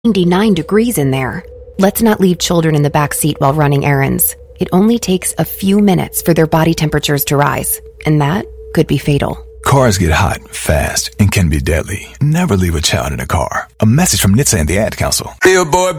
99 degrees in there. Let's not leave children in the back seat while running errands. It only takes a few minutes for their body temperatures to rise, and that could be fatal. Cars get hot, fast, and can be deadly. Never leave a child in a car. A message from NHTSA and the Ad Council. Billboard